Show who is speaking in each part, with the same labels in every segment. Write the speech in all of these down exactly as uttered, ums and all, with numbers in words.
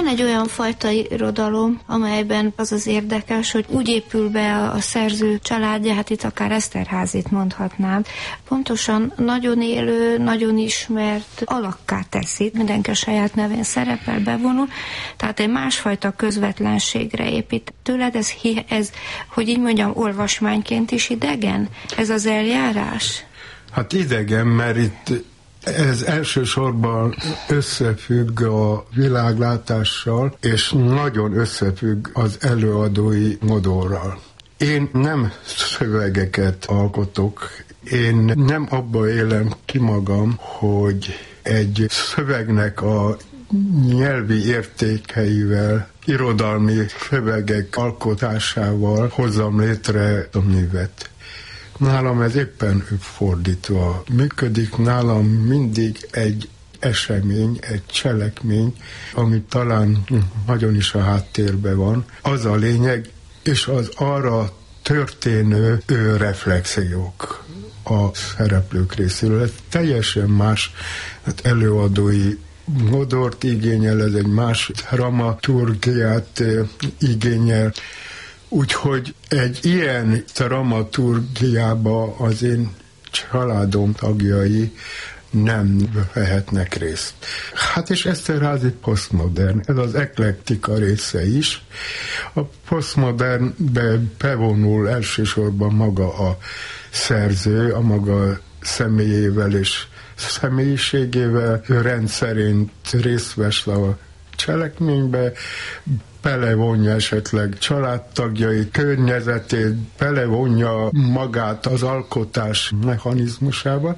Speaker 1: Van egy olyan fajta irodalom, amelyben az az érdekes, hogy úgy épül be a szerző családja, hát itt akár Eszterházit mondhatnám, pontosan nagyon élő, nagyon ismert alakká teszi, mindenki a saját nevén szerepel, bevonul, tehát egy másfajta közvetlenségre épít. Tőled ez, ez, hogy így mondjam, olvasmányként is idegen? Ez az eljárás?
Speaker 2: Hát idegen, mert itt ez elsősorban összefügg a világlátással, és nagyon összefügg az előadói modorral. Én nem szövegeket alkotok, én nem abba élem ki magam, hogy egy szövegnek a nyelvi értékeivel, irodalmi szövegek alkotásával hozzam létre a művet. Nálam ez éppen fordítva működik, nálam mindig egy esemény, egy cselekmény, ami talán nagyon is a háttérben van. Az a lényeg, és az arra történő ő reflexiók a szereplők részéről. Ez teljesen más hát előadói modort igényel, ez egy más dramaturgiát igényel. Úgyhogy egy ilyen dramaturgiába az én családom tagjai nem vehetnek részt. Hát és Eszterházy posztmodern, ez az eklektika része is. A posztmodernbe bevonul elsősorban maga a szerző, a maga személyével és személyiségével, rendszerint részt vesz a cselekménybe, belevonja esetleg családtagjai környezetét, belevonja magát az alkotás mechanizmusába.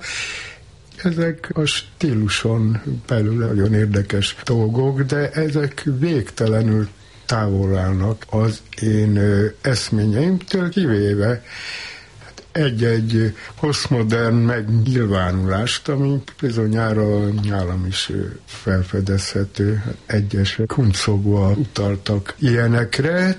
Speaker 2: Ezek a stíluson belül nagyon érdekes dolgok, de ezek végtelenül távol állnak az én eszményeimtől, kivéve egy-egy posztmodern megnyilvánulást, ami bizonyára nálam is felfedezhető. Egyes kuncogva utaltak ilyenekre,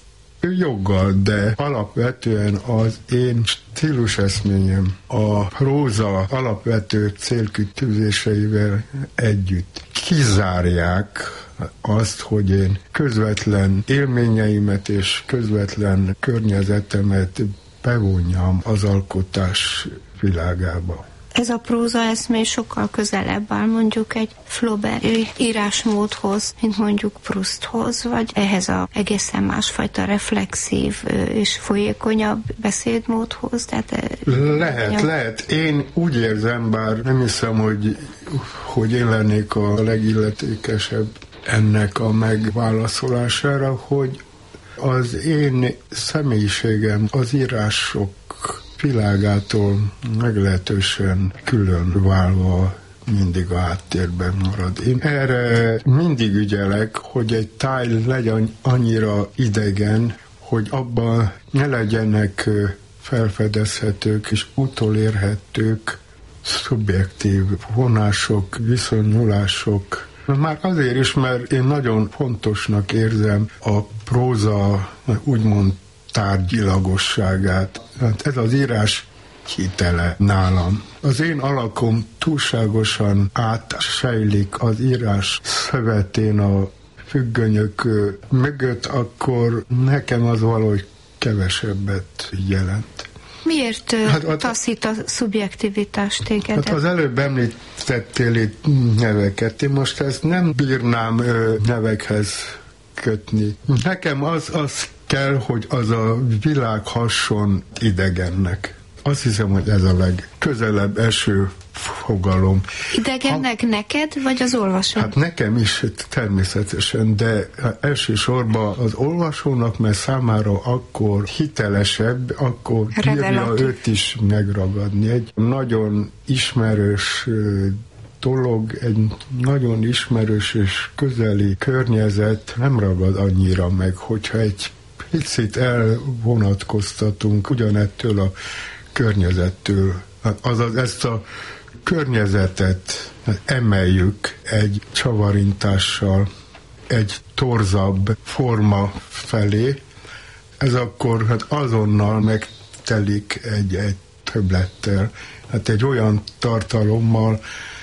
Speaker 2: joggal, de alapvetően az én stíluseszményem a próza alapvető célkitűzéseivel együtt kizárják azt, hogy én közvetlen élményeimet és közvetlen környezetemet bevonjam az alkotás világába.
Speaker 1: Ez a próza eszmény sokkal közelebb áll mondjuk egy Flaubert írásmódhoz, mint mondjuk Prousthoz, vagy ehhez a egészen másfajta reflexív és folyékonyabb beszédmódhoz. Tehát
Speaker 2: lehet, ja. lehet. Én úgy érzem, bár nem hiszem, hogy, hogy én lennék a legilletékesebb ennek a megválaszolására, hogy az én személyiségem az írások világától meglehetősen külön válva mindig a háttérben marad. Én erre mindig ügyelek, hogy egy táj legyen annyira idegen, hogy abban ne legyenek felfedezhetők és utolérhetők szubjektív vonások, viszonyulások. Már azért is, mert én nagyon fontosnak érzem a próza úgymond tárgyilagosságát. Hát ez az írás hitele nálam. Az én alakom túlságosan átsejlik az írás szövetén a függönyök mögött, akkor nekem az valahogy kevesebbet jelent.
Speaker 1: Miért hát, hát, taszít a szubjektivitás tégedet?
Speaker 2: Hát az előbb említettél itt neveket, én most ezt nem bírnám ö, nevekhez kötni. Nekem az, az kell, hogy az a világ hasson idegennek. Azt hiszem, hogy ez a legközelebb eső fogalom.
Speaker 1: Idegennek ha, neked, vagy az olvasó?
Speaker 2: Hát nekem is természetesen, de elsősorban az olvasónak, mert számára akkor hitelesebb, akkor bírja őt is megragadni. Egy nagyon ismerős dolog, egy nagyon ismerős és közeli környezet nem ragad annyira meg, hogyha egy picit elvonatkoztatunk ugyanettől a környezettől. Azaz ezt a környezetet emeljük egy csavarintással, egy torzabb forma felé, ez akkor hát azonnal megtelik egy, egy többlettel, hát egy olyan tartalommal,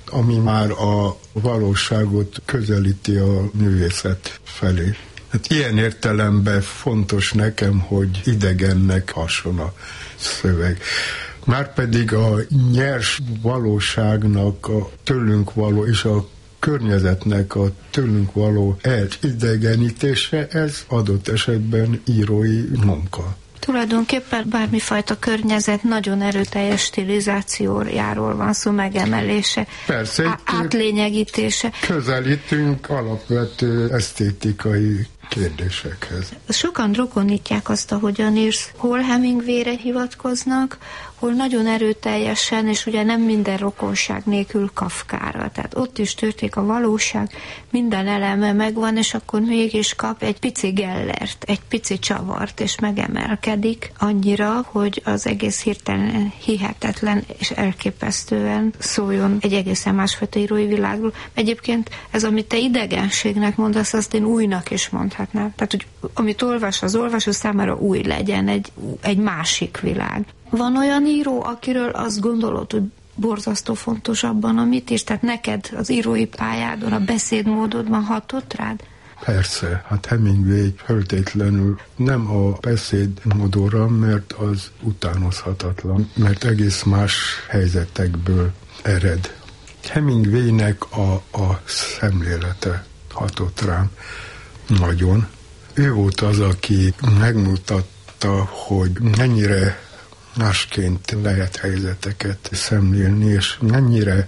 Speaker 2: ami már a valóságot közelíti a művészet felé. Hát ilyen értelemben fontos nekem, hogy idegennek hason a szöveg. Márpedig a nyers valóságnak a tőlünk való és a környezetnek a tőlünk való elidegenítése, ez adott esetben írói munka.
Speaker 1: Tulajdonképpen bármifajta környezet nagyon erőteljes stilizációjáról van szó, megemelése,
Speaker 2: Persze,
Speaker 1: á- átlényegítése.
Speaker 2: Közelítünk alapvető esztétikai kérdésekhez.
Speaker 1: Sokan rokonítják azt, ahogyan írsz. Hol Hemingwayre hivatkoznak, hol nagyon erőteljesen, és ugye nem minden rokonság nélkül Kafkára. Tehát ott is történik a valóság, minden eleme megvan, és akkor mégis kap egy pici Gellert, egy pici csavart, és megemelkedik annyira, hogy az egész hirtelen hihetetlen és elképesztően szóljon egy egészen másfajta írói világról. Egyébként ez, amit te idegenségnek mondasz, azt én újnak is mondhatnám. Tehát, hogy amit olvas, az olvasó számára új legyen, egy, egy másik világ. Van olyan író, akiről azt gondolod, hogy borzasztó fontos abban, amit írsz? Tehát neked az írói pályádon, a beszédmódodban hatott rád?
Speaker 2: Persze, hát Hemingway feltétlenül nem a beszédmódóra, mert az utánozhatatlan, mert egész más helyzetekből ered. Hemingwaynek a, a szemlélete hatott rám nagyon. Ő volt az, aki megmutatta, hogy mennyire másként lehet helyzeteket szemlélni, és mennyire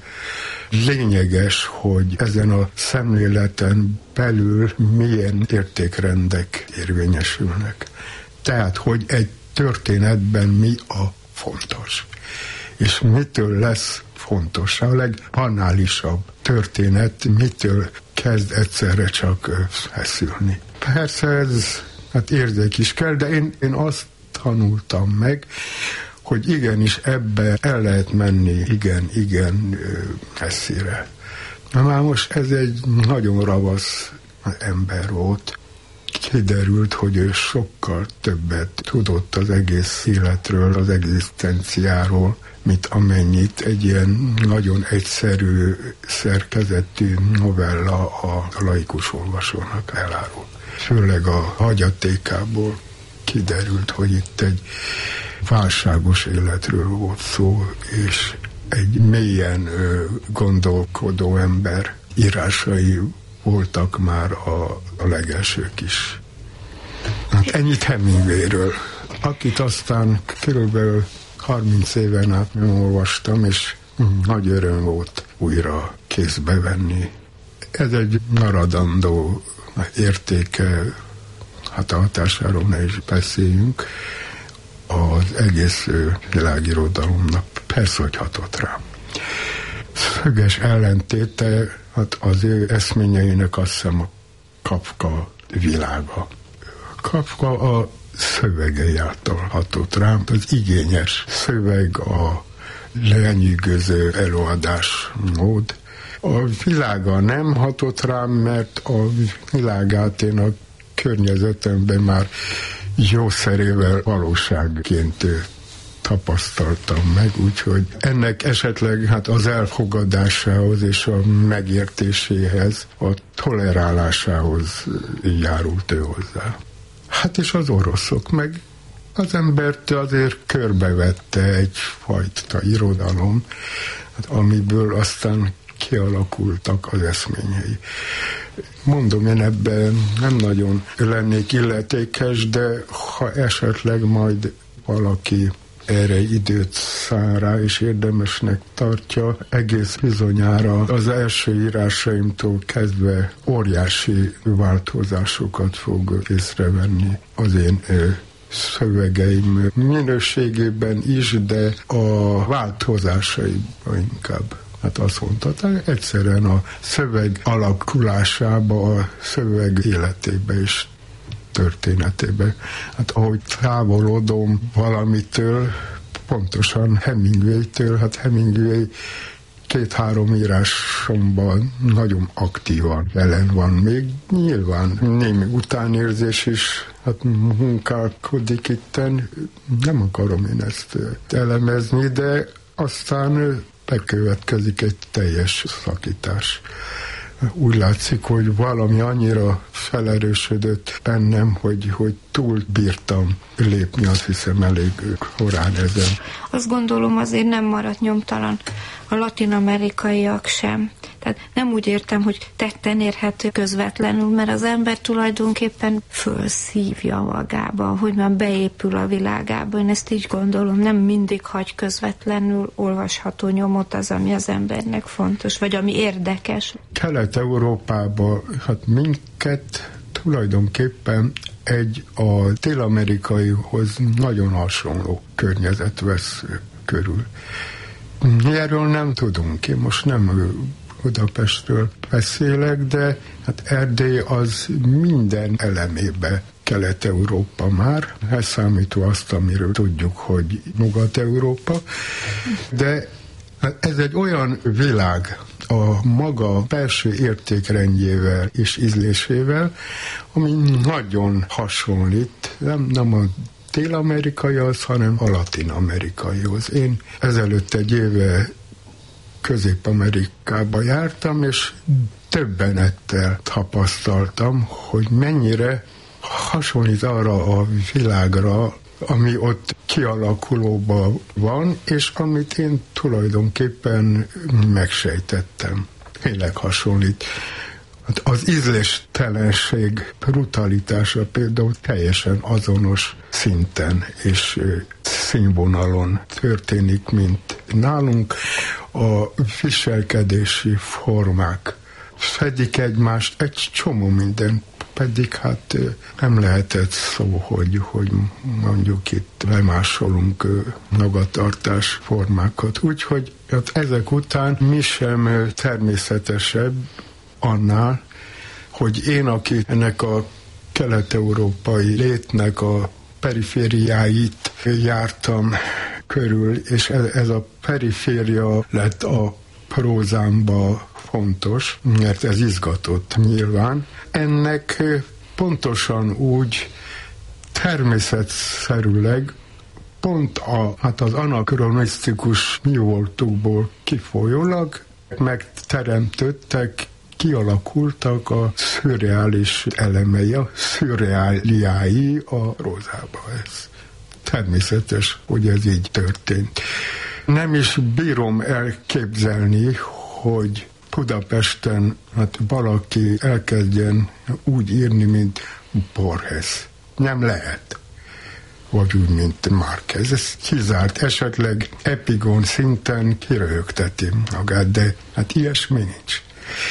Speaker 2: lényeges, hogy ezen a szemléleten belül milyen értékrendek érvényesülnek. Tehát, hogy egy történetben mi a fontos, és mitől lesz fontos. A legbanálisabb történet mitől kezd egyszerre csak feszülni. Persze ez hát érzék is kell, de én, én azt tanultam meg, hogy igenis ebbe el lehet menni, igen, igen messzire. Na már most ez egy nagyon ravasz ember volt. Kiderült, hogy ő sokkal többet tudott az egész életről, az egzisztenciáról, mint amennyit egy ilyen nagyon egyszerű szerkezetű novella a laikus olvasónak elárul. Főleg a hagyatékából kiderült, hogy itt egy válságos életről volt szó, és egy mélyen gondolkodó ember írásai voltak már a, a legelsők is. Hát ennyit Hemingwayről, akit aztán körülbelül harminc éven át nem olvastam, és nagy öröm volt újra kézbe venni. Ez egy maradandó értéke, hát a hatásáról ne is beszéljünk, az egész világirodalomnak persze, hogy hatott rám. Szöges ellentéte, hát az ő eszményeinek azt hiszem a Kafka világa. Kafka a szövegei által hatott rám, az igényes szöveg, a lenyűgöző előadásmód. A világa nem hatott rám, mert a világát én a környezetemben már jószerével valóságként tapasztaltam meg, úgyhogy ennek esetleg hát az elfogadásához és a megértéséhez, a tolerálásához járult ő hozzá. Hát és az oroszok meg az embert azért körbevette egyfajta irodalom, amiből aztán kialakultak az eszményei. Mondom, én ebben nem nagyon lennék illetékes, de ha esetleg majd valaki erre időt szán rá, és érdemesnek tartja, egész bizonyára az első írásaimtól kezdve óriási változásokat fog észrevenni az én szövegeim minőségében is, de a változásaimban inkább. Hát azt mondta, egyszerűen a szöveg alakulásába, a szöveg életébe is, történetébe. Hát ahogy távolodom valamitől, pontosan Hemingway-től, hát Hemingway két-három írásomban nagyon aktívan jelen van még. Nyilván némi utánérzés is hát munkálkodik itten. Nem akarom én ezt elemezni, de aztán bekövetkezik egy teljes szakítás. Úgy látszik, hogy valami annyira felerősödött bennem, hogy, hogy túl bírtam lépni, azt hiszem elég korán ezen.
Speaker 1: Azt gondolom azért nem maradt nyomtalan a latin-amerikaiak sem. Tehát nem úgy értem, hogy tetten érhető közvetlenül, mert az ember tulajdonképpen fölszívja magába, hogy már beépül a világába. Én ezt így gondolom, nem mindig hagy közvetlenül olvasható nyomot az, ami az embernek fontos, vagy ami érdekes.
Speaker 2: Kelet-Európában, hát minket tulajdonképpen egy a dél-amerikaihoz nagyon hasonló környezet vesz körül. Mi erről nem tudunk. Én most nem Budapestről beszélek, de hát Erdély az minden elemébe Kelet-Európa már, elszámítva azt, amiről tudjuk, hogy Nyugat-Európa, de ez egy olyan világ a maga belső értékrendjével és ízlésével, ami nagyon hasonlít, nem, nem a dél-amerikaihoz, hanem a latin-amerikaihoz. Én ezelőtt egy éve Közép-Amerikába jártam, és döbbenettel tapasztaltam, hogy mennyire hasonlít arra a világra, ami ott kialakulóban van, és amit én tulajdonképpen megsejtettem. Tényleg hasonlít. Az ízléstelenség brutalitása például teljesen azonos szinten és színvonalon történik, mint nálunk. A viselkedési formák fedik egymást, egy csomó minden, pedig hát nem lehetett szó, hogy, hogy mondjuk itt lemásolunk magatartás formákat. Úgyhogy hát ezek után mi sem természetesebb annál, hogy én, aki ennek a kelet-európai létnek a perifériáit jártam körül, és ez a periféria lett a prózámba fontos, mert ez izgatott nyilván. Ennek pontosan úgy természetszerűleg pont a, hát az anakronisztikus mi voltukból kifolyólag megteremtődtek, kialakultak a szürreális elemei, a szürreáliái a prózába. Ez természetes, hogy ez így történt. Nem is bírom elképzelni, hogy Budapesten hát valaki elkezdjen úgy írni, mint Borges. Nem lehet. Vagy úgy, mint Márquez. Ez kizárt, esetleg epigon szinten kiröhögteti magát, de hát ilyesmi nincs.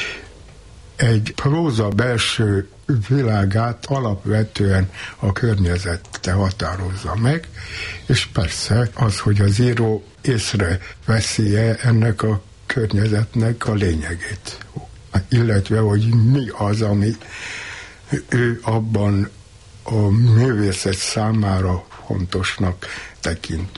Speaker 2: Egy próza belső világát alapvetően a környezete határozza meg, és persze az, hogy az író észre veszi-e ennek a környezetnek a lényegét, illetve hogy mi az, ami ő abban a művészet számára fontosnak tekint.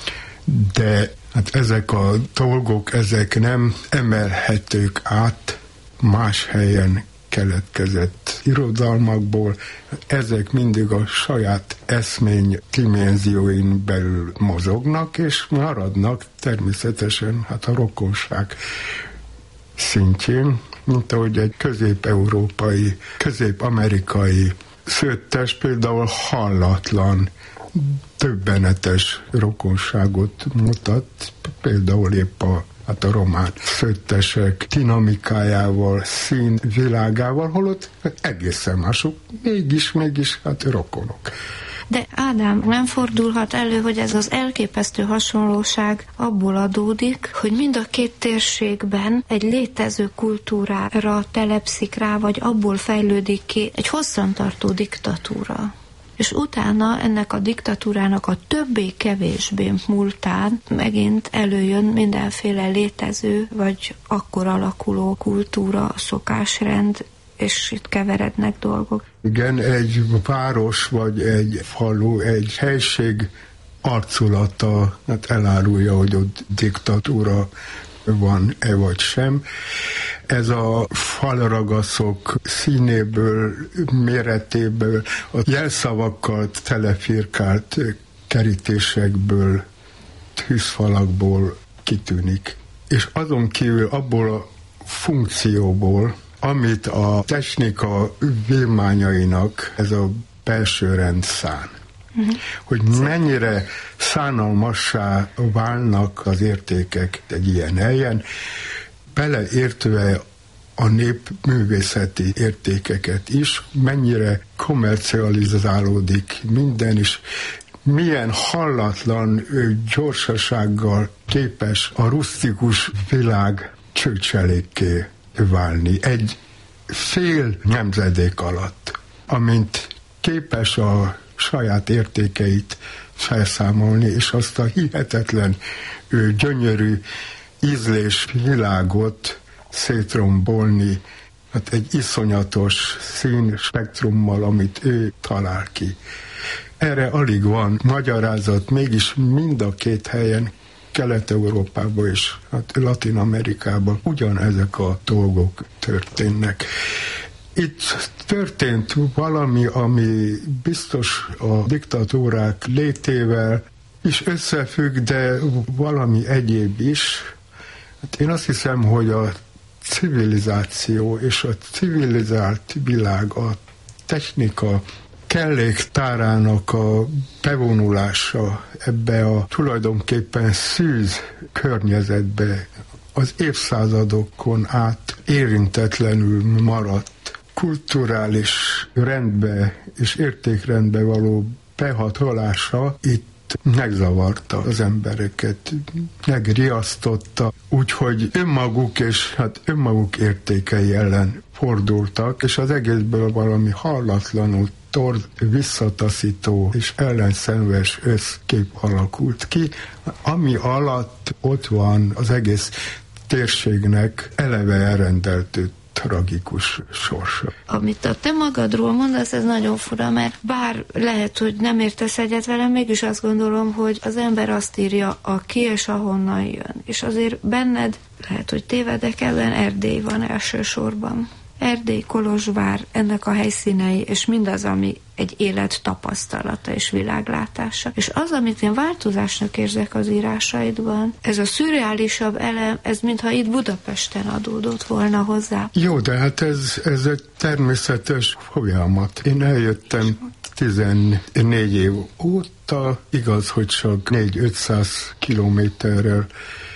Speaker 2: De hát ezek a dolgok, ezek nem emelhetők át más helyen keletkezett irodalmakból, ezek mindig a saját eszmény dimenzióin belül mozognak, és maradnak természetesen hát a rokonság szintjén, mint ahogy egy közép-európai, közép-amerikai szőttes például hallatlan, döbbenetes rokonságot mutat, például épp a hát a román szőttesek dinamikájával, szín világával, holott egészen mások, mégis, mégis hát rokonok.
Speaker 1: De Ádám, nem fordulhat elő, hogy ez az elképesztő hasonlóság abból adódik, hogy mind a két térségben egy létező kultúrára telepszik rá, vagy abból fejlődik ki egy hosszantartó diktatúra. És utána ennek a diktatúrának a többé-kevésbé múltán megint előjön mindenféle létező, vagy akkor alakuló kultúra, szokásrend, és itt keverednek dolgok.
Speaker 2: Igen, egy város, vagy egy falu, egy helység arculata hát elárulja, hogy ott diktatúra van-e vagy sem. Ez a falragaszok színéből, méretéből, a jelszavakkal telefirkált kerítésekből, tűzfalakból kitűnik. és azon kívül abból a funkcióból, amit a technika vívmányainak ez a belső rend szán. Uh-huh. Hogy mennyire szánalmassá válnak az értékek egy ilyen helyen, beleértve a népművészeti értékeket is, mennyire kommercializálódik minden is, milyen hallatlan gyorsasággal képes a rusztikus világ csőcselékké válni egy fél nemzedék alatt, amint képes a saját értékeit felszámolni, és azt a hihetetlen ő, gyönyörű ízlés világot szétrombolni, hát egy iszonyatos szín spektrummal, amit ő talál ki. Erre alig van magyarázat, mégis mind a két helyen, Kelet-Európában és hát Latin-Amerikában ugyanezek a dolgok történnek. Itt történt valami, ami biztos a diktatúrák létével is összefügg, de valami egyéb is. Hát én azt hiszem, hogy a civilizáció és a civilizált világ, a technika kelléktárának a bevonulása ebbe a tulajdonképpen szűz környezetbe az évszázadokon át érintetlenül maradt kulturális rendbe és értékrendbe való behatolása itt megzavarta az embereket, megriasztotta, úgyhogy önmaguk és hát önmaguk értékei ellen fordultak, és az egészből valami hallatlanul torz, visszataszító és ellenszenves összkép alakult ki, ami alatt ott van az egész térségnek eleve elrendeltő tragikus sorsa.
Speaker 1: Amit a te magadról mondasz, ez nagyon fura, mert bár lehet, hogy nem értesz egyet velem, mégis azt gondolom, hogy az ember azt írja, aki és ahonnan jön. És azért benned, lehet, hogy tévedek, ebben Erdély van elsősorban. Erdély, Kolozsvár, ennek a helyszínei, és mindaz, ami egy élet tapasztalata és világlátása. És az, amit én változásnak érzek az írásaidban, ez a szürreálisabb elem, ez mintha itt Budapesten adódott volna hozzá.
Speaker 2: Jó, de hát ez, ez egy természetes folyamat. Én eljöttem tizennégy év óta, igaz, hogy csak négy-ötszáz kilométerrel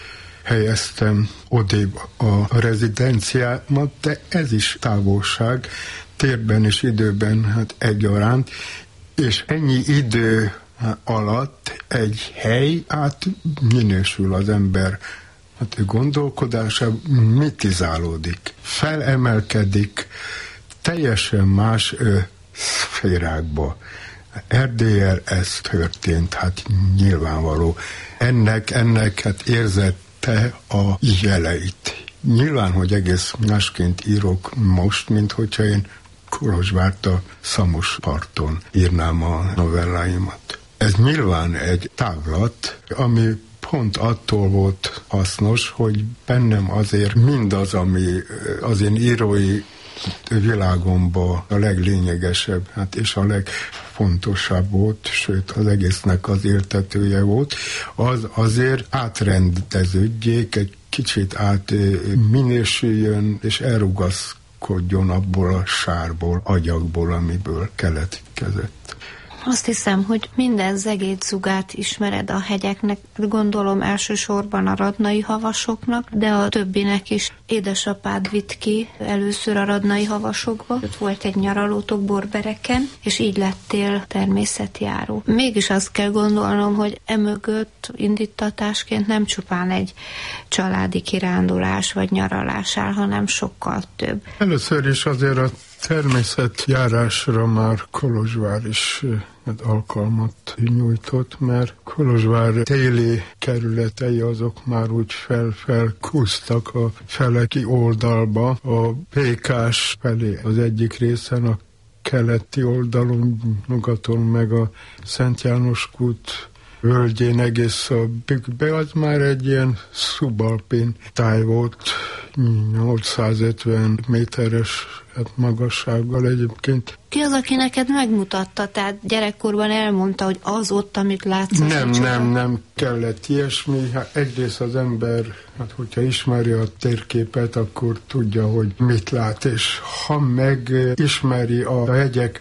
Speaker 2: helyeztem odébb a rezidenciámat, de ez is távolság, térben és időben hát egyaránt, és ennyi idő alatt egy hely át minősül az ember hát gondolkodása, mitizálódik, felemelkedik teljesen más ö, szférákba. Erdéllyel ez történt, hát nyilvánvaló. Ennek, ennek hát érzett te a jeleit. Nyilván, hogy egész másként írok most, mint hogyha én Kolozsvárt a Szamos parton írnám a novelláimat. Ez nyilván egy távlat, ami pont attól volt hasznos, hogy bennem azért mindaz, ami az én írói világomban a leglényegesebb, hát és a legfontosabb volt, sőt az egésznek az éltetője volt, az azért átrendeződjék, egy kicsit átminősüljön, és elrugaszkodjon abból a sárból, agyagból, amiből keletkezett.
Speaker 1: Azt hiszem, hogy minden zegélyzugát ismered a hegyeknek, gondolom elsősorban a radnai havasoknak, de a többinek is. Édesapád vitt ki először a radnai havasokba, ott volt egy nyaralótok Borbereken, és így lettél természetjáró. Mégis azt kell gondolnom, hogy emögött indítatásként nem csupán egy családi kirándulás vagy nyaralás áll, hanem sokkal több.
Speaker 2: Először is azért a természetjárásra már Kolozsvár is alkalmat nyújtott, mert Kolozsvár téli kerületei azok már úgy fel-felkúztak a feleki oldalba, a Békás felé az egyik részen, a keleti oldalon, nyugaton meg a Szent János kút völgyén egész a bükkbe, az már egy ilyen szubalpin táj volt, nyolcszázötven méteres magassággal egyébként.
Speaker 1: Ki az, aki neked megmutatta? Tehát gyerekkorban elmondta, hogy az ott, amit látsz?
Speaker 2: Nem, nem, nem kellett ilyesmi. Hát egyrészt az ember, hát hogyha ismeri a térképet, akkor tudja, hogy mit lát, és ha meg ismeri a hegyek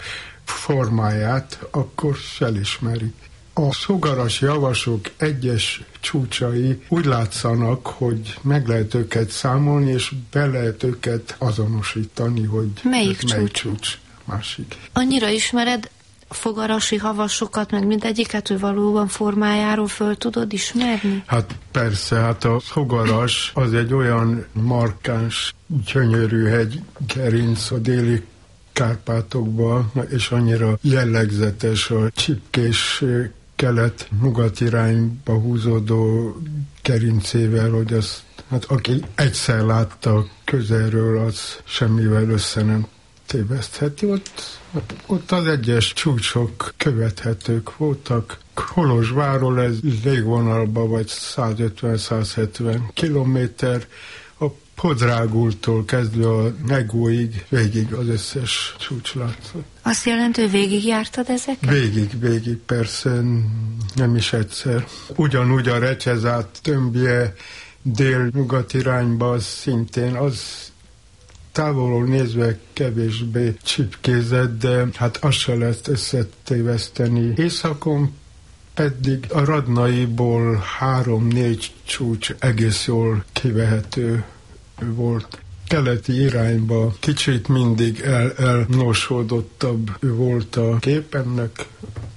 Speaker 2: formáját, akkor felismeri. A szogarasi havasok egyes csúcsai úgy látszanak, hogy meg lehet őket számolni, és be lehet őket azonosítani, hogy
Speaker 1: melyik csúcs?
Speaker 2: melyik csúcs másik.
Speaker 1: Annyira ismered a fogarasi havasokat, meg mindegyiket, hogy valóban formájáról föl tudod ismerni?
Speaker 2: Hát persze, hát a fogaras az egy olyan markáns, gyönyörű hegygerinc a déli Kárpátokban, és annyira jellegzetes a csipkés kelet-nyugat irányba húzódó gerincével, hogy azt, hát aki egyszer látta közelről, az semmivel össze nem tévesztheti. Ott, ott az egyes csúcsok követhetők voltak. Kolozsvárról ez légvonalba vagy százötven-százhetven kilométer, a Podrágultól kezdve a Negóig végig az összes csúcs látszott.
Speaker 1: Azt jelenti, hogy végigjártad ezeket?
Speaker 2: Végig, végig, persze, nem is egyszer. Ugyanúgy a Recsezát tömbje dél-nyugat irányba, az szintén, az távolról nézve kevésbé csipkézett, de hát azt se lehet összetéveszteni. Északon pedig a Radnaiból három-négy csúcs egész jól kivehető volt. Keleti irányba kicsit mindig el, elnosódottabb volt a kép, ennek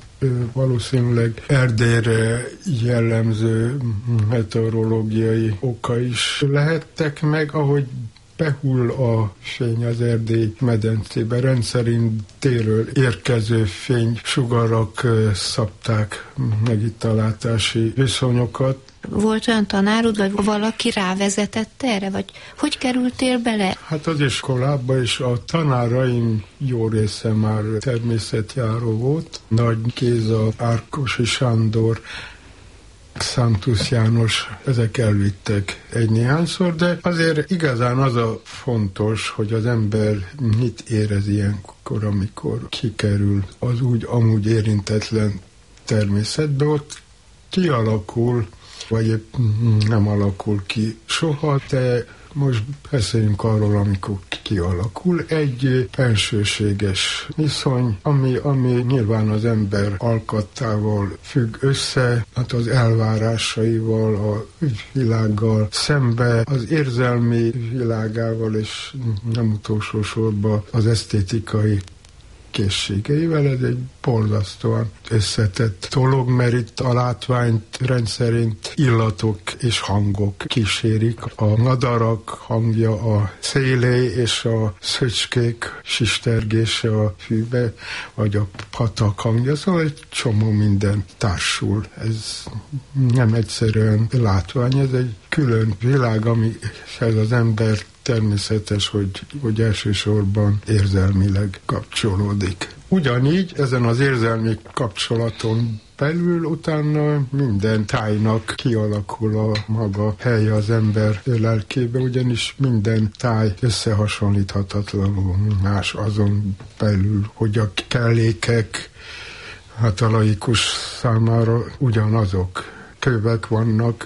Speaker 2: valószínűleg Erdélyre jellemző meteorológiai oka is lehettek meg, ahogy behull a fény az Erdély medencébe. Rendszerint délről érkező fénysugarak szabták meg itt a látási viszonyokat.
Speaker 1: Volt olyan tanárod, vagy valaki rávezetett erre, vagy hogy kerültél bele?
Speaker 2: Hát az iskolába is a tanáraim jó része már természetjáró volt. Nagy Géza, Árkosi Sándor, Szántusz János, ezek elvittek egy-néhányszor, de azért igazán az a fontos, hogy az ember mit érez ilyenkor, amikor kikerül az úgy amúgy érintetlen természetbe, ott kialakul, vagy nem alakul ki soha, de most beszéljünk arról, amikor kialakul egy bensőséges viszony, ami, ami nyilván az ember alkattával függ össze, hát az elvárásaival, a világgal szembe, az érzelmi világával, és nem utolsó sorban az esztétikai készségeivel. Ez egy borzasztóan összetett dolog, mert itt a látványt rendszerint illatok és hangok kísérik. A madarak hangja, a szélé és a szöcskék sistergése a fűbe, vagy a patak hangja, szóval egy csomó minden társul. Ez nem egyszerűen látvány, ez egy külön világ, amihez az ember természetes, hogy, hogy elsősorban érzelmileg kapcsolódik. Ugyanígy ezen az érzelmi kapcsolaton belül utána minden tájnak kialakul a maga helye az ember lelkébe, ugyanis minden táj összehasonlíthatatlanul más azon belül, hogy a kellékek hát a laikus számára ugyanazok. Kövek vannak,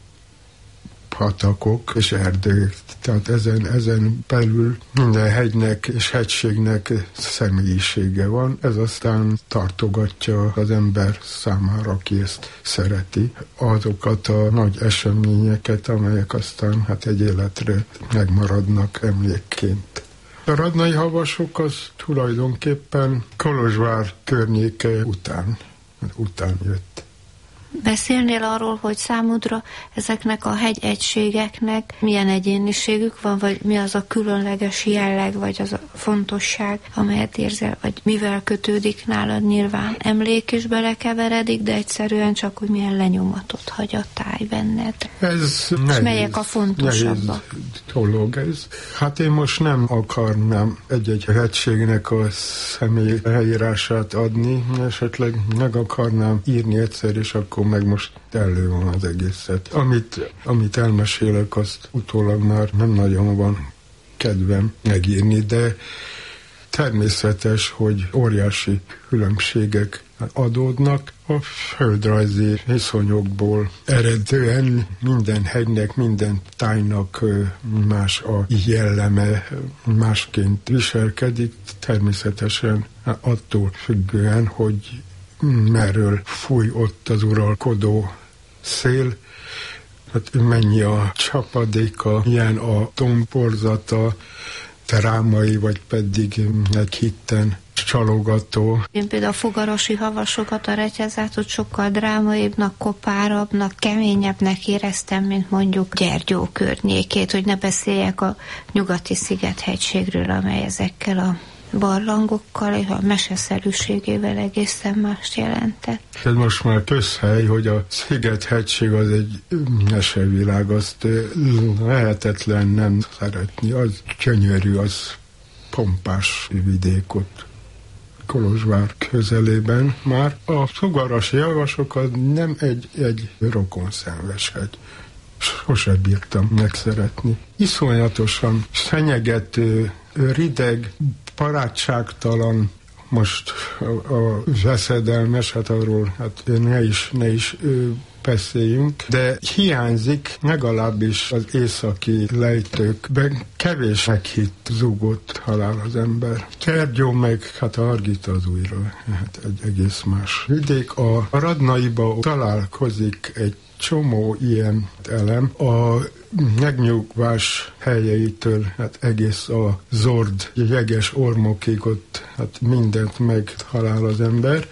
Speaker 2: patakok és erdők. Tehát ezen, ezen belül minden hegynek és hegységnek személyisége van. Ez aztán tartogatja az ember számára, aki ezt szereti, azokat a nagy eseményeket, amelyek aztán hát egy életre megmaradnak emlékként. A radnai havasok az tulajdonképpen Kolozsvár környéke után, után jött.
Speaker 1: Beszélnél arról, hogy számodra ezeknek a hegyegységeknek milyen egyéniségük van, vagy mi az a különleges jelleg, vagy az a fontosság, amelyet érzel, vagy mivel kötődik nálad? Nyilván emlék is belekeveredik, de egyszerűen csak, hogy milyen lenyomatot hagy a táj benned.
Speaker 2: Ez nehéz,
Speaker 1: és melyek a fontosabbak?
Speaker 2: Dolog ez. Hát én most nem akarnám egy-egy hegységnek a személy helyírását adni, esetleg meg akarnám írni egyszer, és akkor akkor meg most elővom az egészet. Amit, amit elmesélek, azt utólag már nem nagyon van kedvem megírni, de természetes, hogy óriási különbségek adódnak a földrajzi viszonyokból eredően. Minden hegynek, minden tájnak más a jelleme, másként viselkedik, természetesen attól függően, hogy merről fúj ott az uralkodó szél, hát mennyi a csapadéka, milyen a tomporzata, drámai, vagy pedig meghitten csalogató.
Speaker 1: Én például a fogarasi havasokat, a retyázátot sokkal drámaibbnak, kopárabbnak, keményebbnek éreztem, mint mondjuk Gyergyó környékét, hogy ne beszéljek a nyugati Sziget-hegységről, amely ezekkel a barlangokkal és a meseszerűségével egészen mást jelentett.
Speaker 2: Ez most már közhely, hogy a Sziget-hegység az egy mesevilág, azt lehetetlen nem szeretni, az gyönyörű, az pompás vidék ott Kolozsvár közelében már. A fogarasi javasok az nem egy, egy rokonszenves hegy. Sose bírtam megszeretni. Iszonyatosan fenyegető, rideg, barátságtalan, most a, a veszedelmes, hát arról hát ne is, ne is ő, beszéljünk, de hiányzik legalábbis az északi lejtőkben kevés meghitt zúgott halál az ember. Gyergyó meg, hát a Hargita az újra, hát egy egész más vidék. A Radnaiba találkozik egy csomó ilyen elem, a megnyugvás helyeitől, hát egész a zord, jeges ormokig ott, hát mindent megtalál az ember.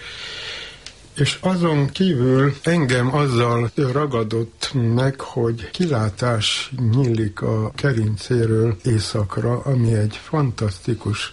Speaker 2: És azon kívül engem azzal ragadott meg, hogy kilátás nyílik a Gerincéről északra, ami egy fantasztikus,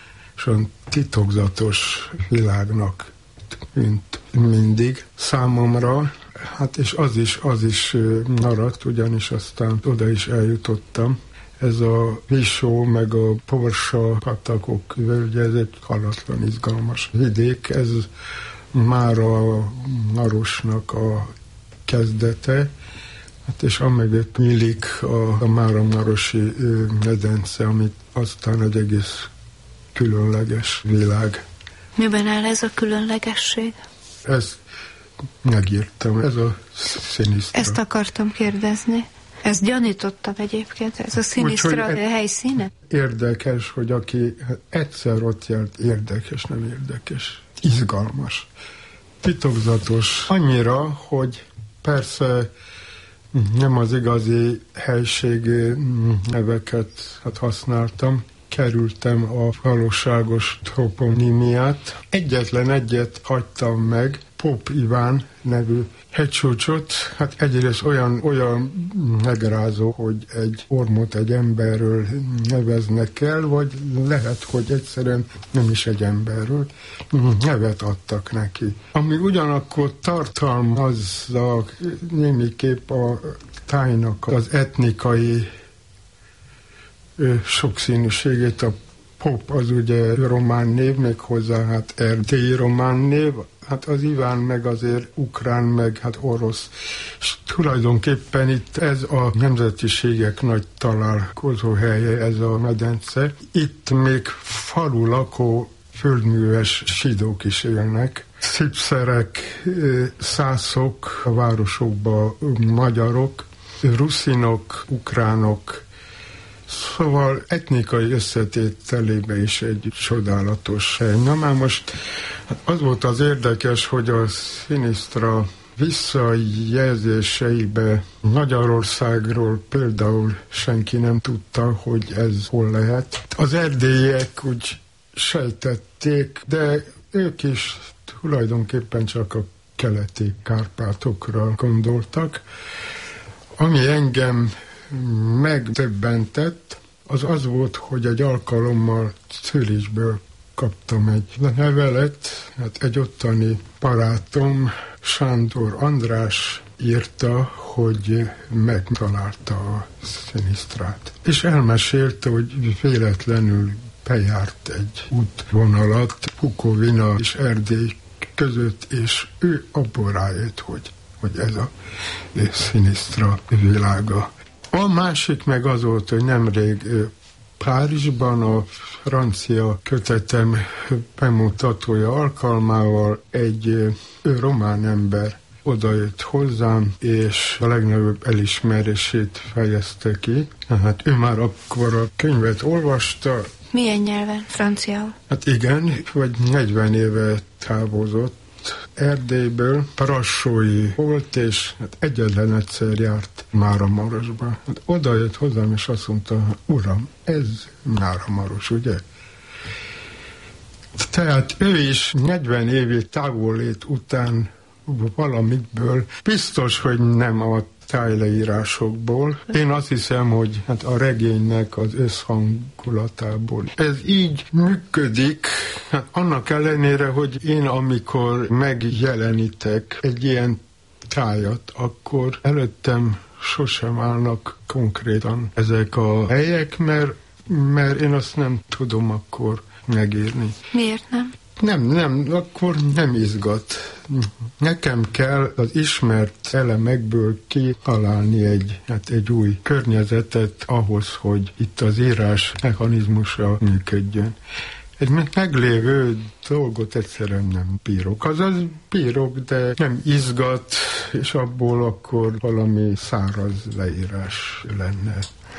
Speaker 2: titokzatos világnak tűnt mindig számomra. Hát és az is, az is maradt, ugyanis aztán oda is eljutottam. Ez a Visó, meg a Porsa patakok völgye, ez egy halatlan izgalmas vidék, ez már a Marosnak a kezdete, hát és amögött nyílik a, a Mára-Marosi medence, amit aztán egy egész különleges világ.
Speaker 1: Miben áll ez a különlegesség?
Speaker 2: Ezt megírtam, ez a Szinisztra.
Speaker 1: Ezt akartam kérdezni. Ezt gyanítottam egyébként, ez a Szinisztra helyszíne?
Speaker 2: Érdekes, hogy aki egyszer ott járt, érdekes, nem érdekes. Izgalmas, titokzatos, annyira, hogy persze nem az igazi helység neveket hát használtam, kerültem a valóságos toponimiát. Egyetlen egyet hagytam meg, Pop Iván nevű hegycsúcsot, hát egyrészt olyan, olyan megrázó, hogy egy ormot egy emberről neveznek el, vagy lehet, hogy egyszerűen nem is egy emberről nevet adtak neki. Ami ugyanakkor tartalmazza némiképp a tájnak az etnikai sokszínűségét. A Pop az ugye román név, még hozzá hát erdélyi román név, hát az Iván meg azért ukrán, meg hát orosz. És tulajdonképpen itt ez a nemzetiségek nagy találkozó helye, ez a medence. Itt még falu lakó földműves zsidók is élnek. Szipszerek, szászok, a városokban magyarok, ruszinok, ukránok. Szóval etnikai összetételébe is egy csodálatos hely. Na már most hát az volt az érdekes, hogy a Szinisztra visszajelzéseibe Magyarországról például senki nem tudta, hogy ez hol lehet. Az erdélyiek úgy sejtették, de ők is tulajdonképpen csak a keleti Kárpátokra gondoltak. Ami engem megdöbbentett, az az volt, hogy egy alkalommal Zürichből kaptam egy levelet, hát egy ottani barátom, Sándor András írta, hogy megtalálta a Szinisztrát. És elmesélte, hogy véletlenül bejárt egy útvonalat Bukovina és Erdély között, és ő abból rájött, hogy hogy ez a Sinistra világa. A másik meg az volt, hogy nemrég Párizsban a francia kötetem bemutatója alkalmával egy román ember odajött hozzám, és a legnagyobb elismerését fejezte ki. Hát ő már akkor a könyvet olvasta.
Speaker 1: Milyen nyelven? Franciául?
Speaker 2: Hát igen, vagy negyven éve távozott Erdélyből, Brassói volt, és hát egyetlen egyszer járt Máramarosba. Hát oda jött hozzám, és azt mondta, uram, ez Máramaros, ugye? Tehát ő is negyven évi távollét után valamikből, biztos, hogy nem a tájleírásokból. Én azt hiszem, hogy hát a regénynek az összhangulatából. Ez így működik, hát annak ellenére, hogy én amikor megjelenítek egy ilyen tájat, akkor előttem sosem állnak konkrétan ezek a helyek, mert, mert én azt nem tudom akkor megírni.
Speaker 1: Miért nem?
Speaker 2: Nem, nem, akkor nem izgat. Nekem kell az ismert elemekből kitalálni egy, hát egy új környezetet ahhoz, hogy itt az írás mechanizmusa működjön. Egy meglévő dolgot egyszerűen nem bírok. Azaz bírok, de nem izgat, és abból akkor valami száraz leírás lenne.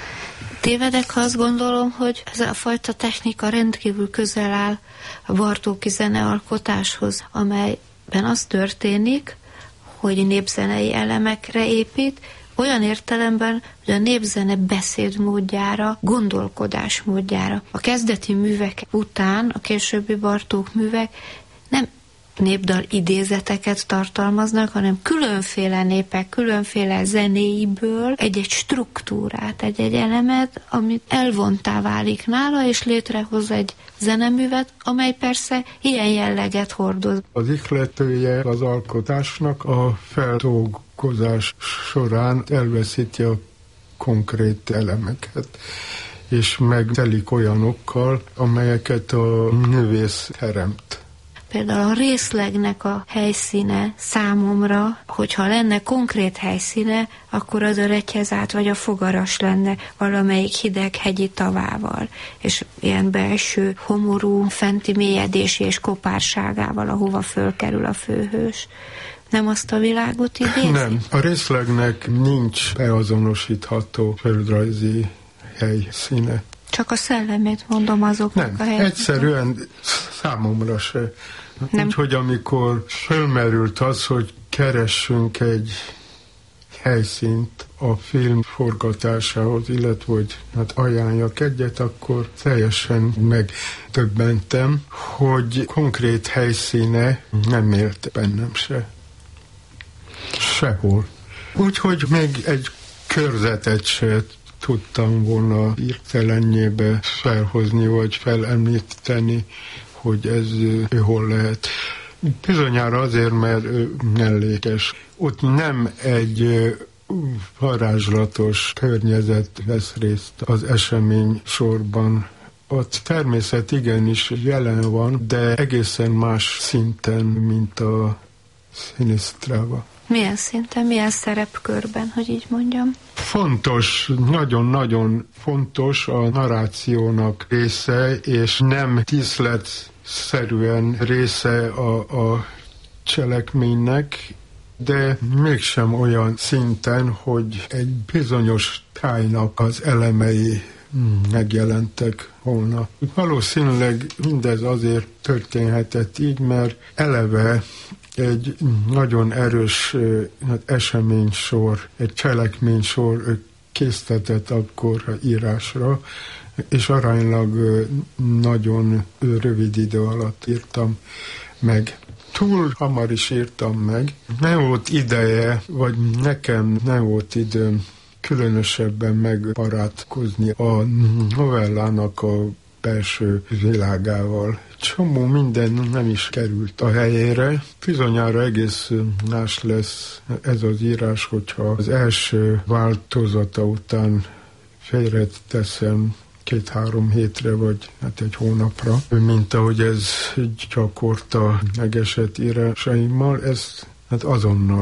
Speaker 1: Tévedek, ha azt gondolom, hogy ez a fajta technika rendkívül közel áll a bartóki zenealkotáshoz, amelyben az történik, hogy népzenei elemekre épít, olyan értelemben, hogy a népzene beszédmódjára, gondolkodásmódjára. A kezdeti művek után, a későbbi Bartók művek nem népdal idézeteket tartalmaznak, hanem különféle népek, különféle zenéiből egy-egy struktúrát, egy-egy elemet, amit elvontá válik nála, és létrehoz egy zeneművet, amely persze ilyen jelleget hordoz.
Speaker 2: Az ihletője az alkotásnak a feldolgozás során elveszíti a konkrét elemeket, és megtelik olyanokkal, amelyeket a művész teremt.
Speaker 1: Például a részlegnek a helyszíne számomra, hogyha lenne konkrét helyszíne, akkor az a Retyezát vagy a Fogaras lenne valamelyik hideg hegyi tavával, és ilyen belső homorú, fenti mélyedési és kopárságával, ahova fölkerül a főhős. Nem azt a világot idézi?
Speaker 2: Nem. A részlegnek nincs beazonosítható földrajzi helyszíne.
Speaker 1: Csak a szellemét mondom azoknak
Speaker 2: nem,
Speaker 1: a helyzetnek.
Speaker 2: Egyszerűen számomra se. Úgyhogy amikor fölmerült az, hogy keressünk egy helyszínt a film forgatásához, illetve hogy hát ajánljak egyet, akkor teljesen megdöbbentem, hogy konkrét helyszíne nem élt bennem se. Sehol. Úgyhogy még egy körzetet se tudtam volna hirtelenjébe felhozni, vagy felemlíteni, hogy ez hol lehet. Bizonyára azért, mert mellékes. Ott nem egy varázslatos környezet vesz részt az esemény sorban. Ott természet igenis jelen van, de egészen más szinten, mint a Sinistrában.
Speaker 1: Milyen szinten, milyen szerepkörben, hogy így mondjam?
Speaker 2: Fontos, nagyon-nagyon fontos a narrációnak része, és nem díszletszerűen része a, a cselekménynek, de mégsem olyan szinten, hogy egy bizonyos tájnak az elemei megjelentek volna. Valószínűleg mindez azért történhetett így, mert eleve egy nagyon erős hát, eseménysor, egy cselekménysor késztetett akkor írásra, és aránylag nagyon rövid idő alatt írtam meg. Túl hamar is írtam meg. Nem volt ideje, vagy nekem nem volt időm különösebben megbarátkozni a novellának a belső világával. Csomó minden nem is került a helyére. Bizonyára egész más lesz ez az írás, hogyha az első változata után félreteszem két-három hétre, vagy hát egy hónapra, mint ahogy ez gyakorta megesett írásaimmal, ezt hát azonnal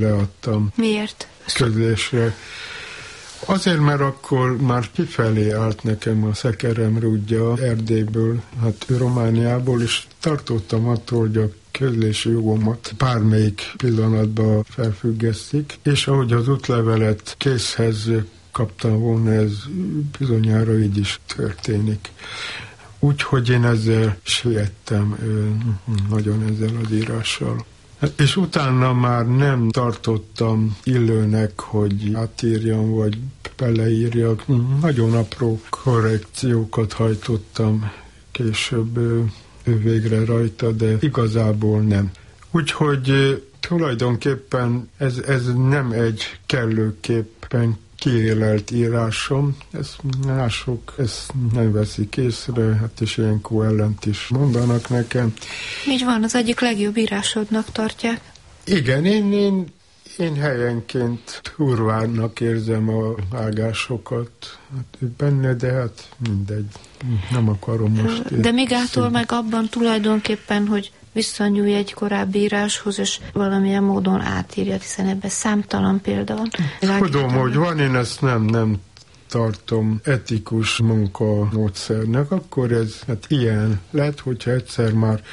Speaker 2: leadtam.
Speaker 1: Miért?
Speaker 2: Közlésre. Azért, mert akkor már kifelé állt nekem a szekerem rúdja Erdélyből, hát Romániából, és tartottam attól, hogy a közlési jogomat bármelyik pillanatban felfüggesztik, és ahogy az útlevelet készhez kaptam volna, ez bizonyára így is történik. Úgyhogy én ezzel siettem nagyon ezzel az írással. És utána már nem tartottam illőnek, hogy átírjam, vagy beleírjak. Nagyon apró korrekciókat hajtottam később végre rajta, de igazából nem. Úgyhogy tulajdonképpen ez, ez nem egy kellőképpen kiélelt írásom, ezt mások ezt nem veszik észre, hát és ilyenkor ellent is mondanak nekem.
Speaker 1: Így van, az egyik legjobb írásodnak tartják.
Speaker 2: Igen, én, én, én helyenként turvárnak érzem a vágásokat hát benne, de hát mindegy, nem akarom most.
Speaker 1: De Migától meg abban tulajdonképpen, hogy visszanyúlj egy korábbi íráshoz, és valamilyen módon átírja, hiszen ebben számtalan példa van.
Speaker 2: Tudom, hogy van, én ezt nem, nem tartom etikus munkamódszernek, akkor ez hát ilyen lett, hogyha egyszer már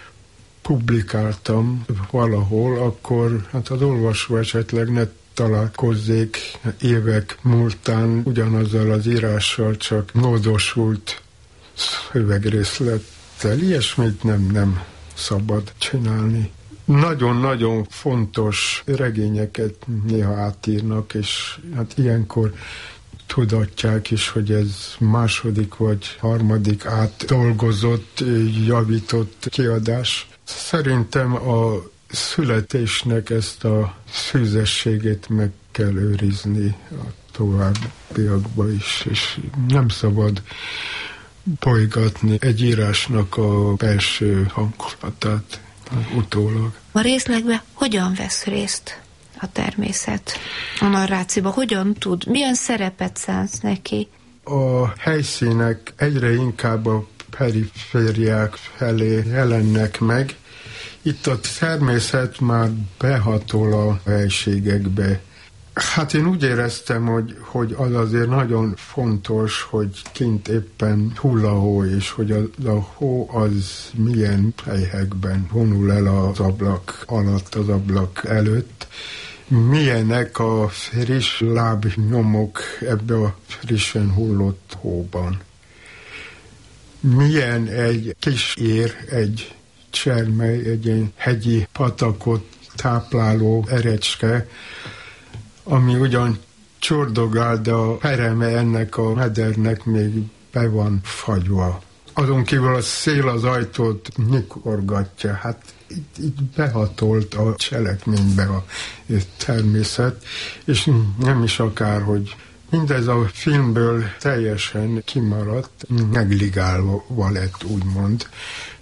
Speaker 2: publikáltam valahol, akkor hát az olvasó esetleg ne találkozzék évek múltán ugyanazzal az írással, csak módosult szövegrészlettel. Ilyesmit nem, nem szabad csinálni. Nagyon-nagyon fontos regényeket néha átírnak, és hát ilyenkor tudatják is, hogy ez második vagy harmadik átdolgozott, javított kiadás. Szerintem a születésnek ezt a szűzességét meg kell őrizni a továbbiakban is, és nem szabad bolygatni egy írásnak a belső hangulatát utólag.
Speaker 1: A részlegben hogyan vesz részt a természet a narrációban? Hogyan tud? Milyen szerepet szánsz neki?
Speaker 2: A helyszínek egyre inkább a perifériák felé jelennek meg. Itt a természet már behatol a helységekbe. Hát én úgy éreztem, hogy, hogy az azért nagyon fontos, hogy kint éppen hull a hó, és hogy a, a hó az milyen helyekben vonul el az ablak alatt, az ablak előtt. Milyenek a friss lábnyomok ebbe a frissen hullott hóban. Milyen egy kis ér, egy csermely, egy ilyen hegyi patakot tápláló erecske, ami ugyan csordogál, de a pereme ennek a medernek még be van fagyva. Azon kívül a szél az ajtót nyikorgatja, hát itt, itt behatolt a cselekménybe a természet, és nem is akár, hogy mindez a filmből teljesen kimaradt, negligálva lett, úgymond.